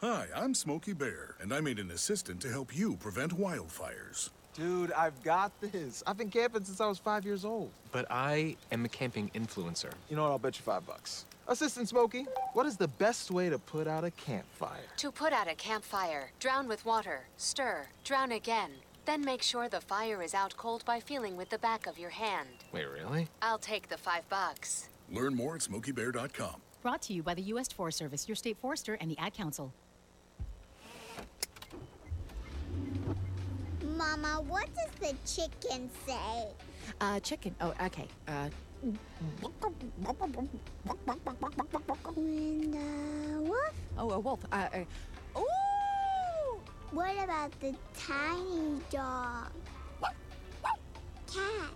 Hi, I'm Smokey Bear, and I made an assistant to help you prevent wildfires. Dude, I've got this. I've been camping since I was 5 years old. But I am a camping influencer. You know what? I'll bet you $5. Assistant Smokey, what is the best way to put out a campfire? To put out a campfire, drown with water, stir, drown again. Then make sure the fire is out cold by feeling with the back of your hand. Wait, really? I'll take the $5. Learn more at SmokeyBear.com. Brought to you by the U.S. Forest Service, your state forester, and the Ad Council. Mama, what does the chicken say? Chicken. Oh, okay. When wolf? Oh, a wolf. Ooh! What about the tiny dog? Cat?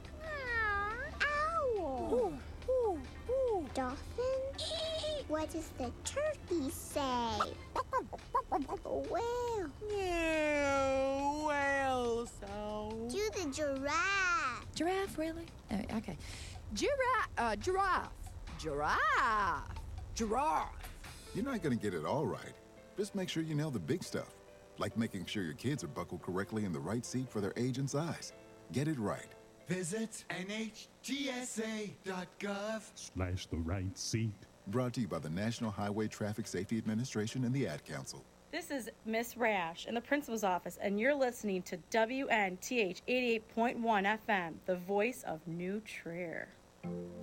Owl? Ooh, ooh, ooh. Dolphin? What does the turkey say? Whale? Yeah, whale sound. Do the giraffe. Giraffe, really? Okay. Giraffe. You're not going to get it all right. Just make sure you nail the big stuff, like making sure your kids are buckled correctly in the right seat for their age and size. Get it right. Visit NHTSA.gov/ the right seat. Brought to you by the National Highway Traffic Safety Administration and the Ad Council. This is Miss Rash in the principal's office, and you're listening to WNTH 88.1 FM, the voice of New Trier.